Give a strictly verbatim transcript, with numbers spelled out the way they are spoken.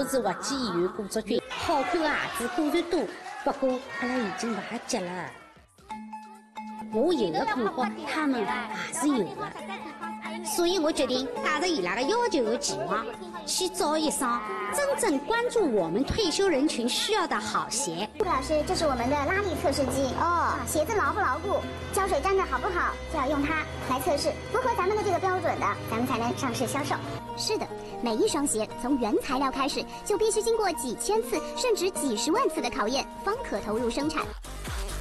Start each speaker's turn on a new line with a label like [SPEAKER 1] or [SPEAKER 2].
[SPEAKER 1] 我是滑稽演员古卓君，好看的孩子固然多，不过阿拉已经勿急了。我有的困惑，他们也是有的，所以我决定带着伊拉的要求和期望，去找一双真正关注我们退休人群需要的好鞋。
[SPEAKER 2] 顾老师，这是我们的拉力测试机哦，鞋子牢不牢固，胶水粘的好不好，就要用它来测试，符合咱们的这个标准的，咱们才能上市销售。是的，每一双鞋从原材料开始，就必须经过几千次甚至几十万次的考验，方可投入生产。